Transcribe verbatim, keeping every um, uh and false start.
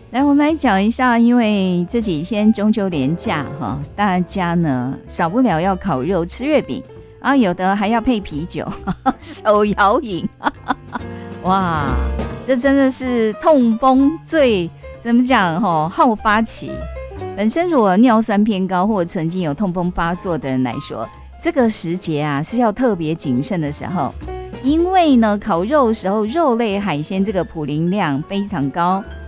来，我们来讲一下，因为这几天中秋连假哈，大家呢少不了要烤肉、吃月饼，然后有的还要配啤酒，手摇饮，哇，这真的是痛风最怎么讲哈？好发期，本身如果尿酸偏高或者曾经有痛风发作的人来说，这个时节啊是要特别谨慎的时候，因为呢烤肉的时候，肉类海鲜这个普林量非常高。